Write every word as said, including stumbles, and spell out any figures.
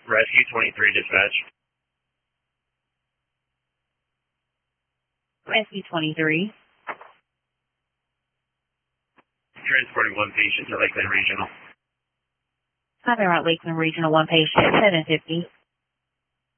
Rescue twenty-three, dispatch. Rescue twenty-three. Transporting one patient to Lakeland Regional. Copy, Lakeland Regional, one patient, seven fifty.